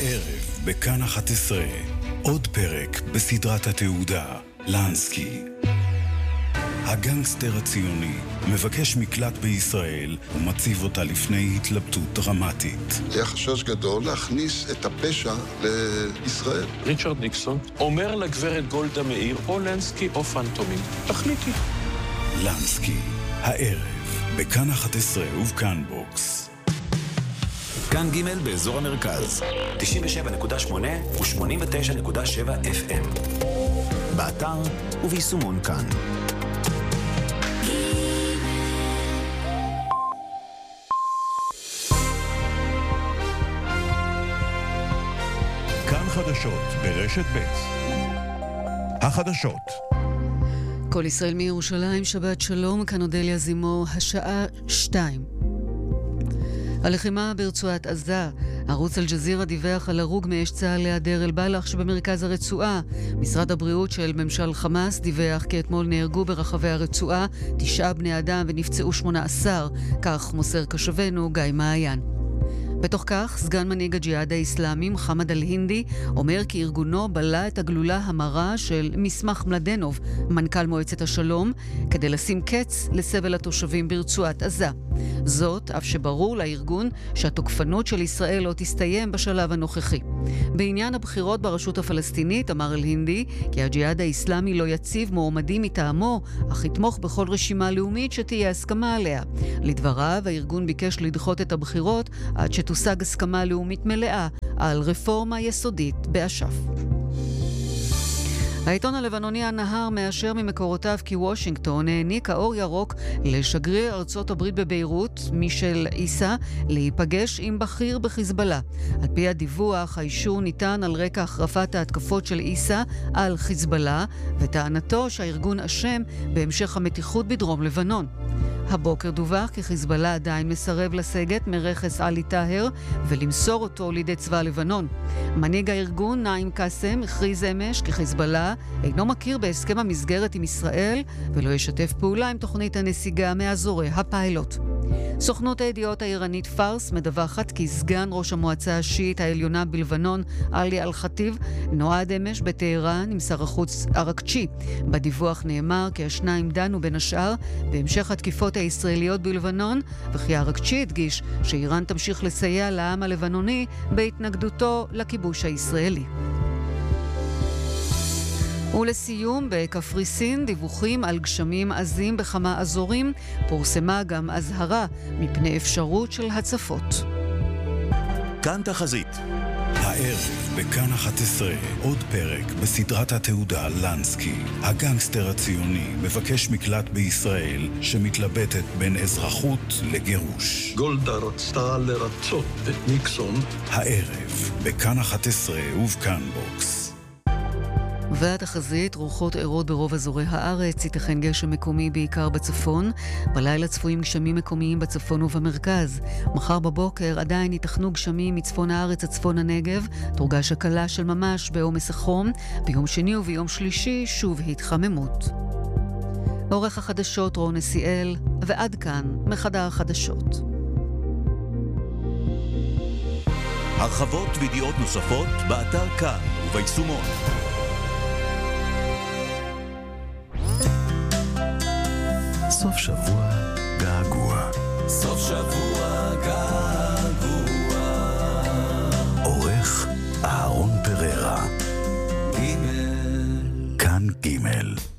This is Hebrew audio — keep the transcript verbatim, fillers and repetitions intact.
הערב בכאן אחת עשרה, עוד פרק בסדרת התעודה, לנסקי. הגנגסטר הציוני מבקש מקלט בישראל ומציב אותה לפני התלבטות דרמטית. היה חשש גדול להכניס את הפשע לישראל. ריצ'רד ניקסון אומר לגברת גולדה מאיר, או לנסקי או פנטומים. תחליטי. לנסקי, הערב בכאן אחת עשרה ובכאן בוקס. כאן ג' באזור המרכז, תשעים ושבע נקודה שמונה ו-שמונים ותשע נקודה שבע אף אם. באתר וביישומון כאן. כאן חדשות ברשת ב'. החדשות. כל ישראל מירושלים, שבת שלום, כאן אודליה זימו, השעה שתיים. הלחימה ברצועת עזה. ערוץ אל-ג'זירה דיווח על הרוג מאש צה"ל ליד אל-בלח שבמרכז הרצועה. משרד הבריאות של ממשל חמאס דיווח כי אתמול נהרגו ברחבי הרצועה תשעה בני אדם ונפצעו שמונה עשר, כך מוסר קשבנו גיא מעיין. בתוך כך, סגן מנהיג הג'יהאד האסלאמי מוחמד אל-הינדי אומר כי ארגונו בלע את הגלולה המרה של מסמך מלדנוב, מנכ"ל מועצת השלום, כדי לשים קץ לסבל התושבים ברצועת עזה. זאת אף שברור לארגון שהתוקפנות של ישראל לא תסתיים בשלב הנוכחי. בעניין הבחירות ברשות הפלסטינית אמר אל-הינדי כי הג'יהאד האסלאמי לא יציב מועמדים מטעמו, אך יתמוך בכל רשימה לאומית שתהיה הסכמה עליה. לדבריו, הארגון ביקש לדחות את הבחירות עד שתושג הסכמה לאומית מלאה על רפורמה יסודית באש"ף. העיתון הלבנוני הנהר מאשר ממקורותיו כי וושינגטון העניקה אור ירוק לשגריר ארצות הברית בביירות, מישל עיסא, להיפגש עם בכיר בחיזבאללה. על פי הדיווח, האישור ניתן על רקע החרפת ההתקפות של עיסא על חיזבאללה וטענתו שהארגון אשם בהמשך המתיחות בדרום לבנון. הבוקר דווח כי חיזבאללה עדיין מסרב לסגת מרכס עלי טאהר ולמסור אותו לידי צבא לבנון. מנהיג הארגון נעים קאסם הכריז אמש כי חיזבאללה אינו מכיר בהסכם המסגרת עם ישראל ולא ישתף פעולה עם תוכנית הנסיגה מאזורי הפיילוט. סוכנות הידיעות האיראנית פארס מדווחת כי סגן ראש המועצה השיעית העליונה בלבנון, עלי אל-חטיב, נועד אמש בטהרן עם שר החוץ ארקצ'י. בדיווח נאמר כי השניים דנו בין השאר בהמשך התקיפות הישראליות בלבנון, וכי ארקצ'י הדגיש שאיראן תמשיך לסייע לעם הלבנוני בהתנגדותו לכיבוש הישראלי. ולסיום, בקפריסין דיווחים על גשמים עזים בכמה אזורים, פורסמה גם אזהרה מפני אפשרות של הצפות. כאן תחזית. הערב בכאן אחת עשרה, עוד פרק בסדרת התעודה לנסקי. הגנגסטר הציוני מבקש מקלט בישראל שמתלבטת בין אזרחות לגירוש. גולדה רצתה לרצות את ניקסון. הערב בכאן אחת עשרה ובכאן בוקס. והתחזית, רוחות ערות ברוב אזורי הארץ, ייתכן גשם מקומי בעיקר בצפון. בלילה צפויים גשמים מקומיים בצפון ובמרכז. מחר בבוקר עדיין ייתכנו גשמים מצפון הארץ עד צפון הנגב, תורגש הקלה של ממש בעומס החום. ביום שני וביום שלישי שוב התחממות. עורך החדשות רון נסיאל, ועד כאן מחדר החדשות. הרחבות וידיעות נוספות באתר כאן וביישומון. סוף שבוע געגוע. סוף שבוע געגוע. עורך אהרון פררה. ג' כאן ג'